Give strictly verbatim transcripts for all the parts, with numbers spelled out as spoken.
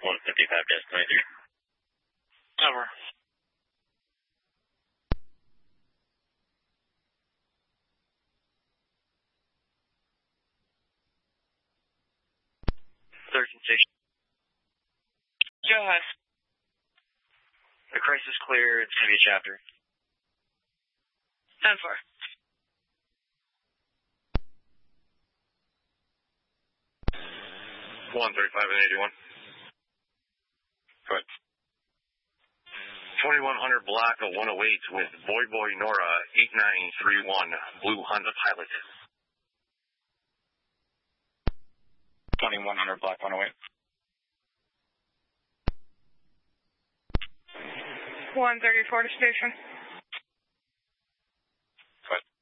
one fifty-five dash twenty-three. Over. thirteen six. Go ahead. The crisis clear. It's going to be a chapter. ten four. one thirty-five and eighty-one. Go ahead. twenty-one hundred block of one oh eight with Boy Boy Nora eight nine three one, Blue Honda Pilot. twenty-one hundred block one oh eight. one thirty-four to station. Go ahead.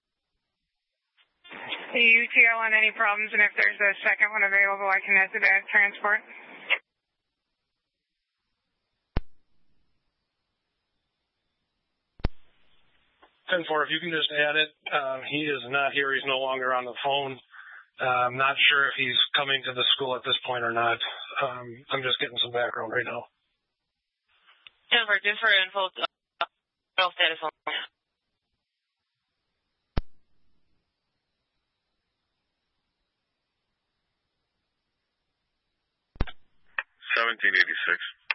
The U T L on any problems, and if there's a second one available, I can head to the transport. ten four, if you can just add it. Um, he is not here. He's no longer on the phone. Uh, I'm not sure if he's coming to the school at this point or not. Um, I'm just getting some background right now. ten four, just for info, uh, status on. seventeen eighty-six.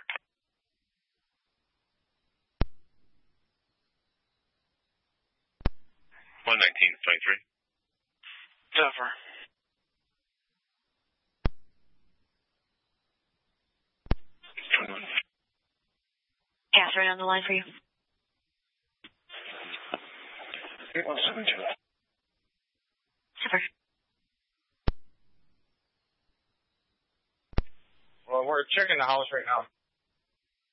one nineteen twenty-three. Over. Catherine on the line for you. eight one seven two. Over. Well, we're checking the house right now.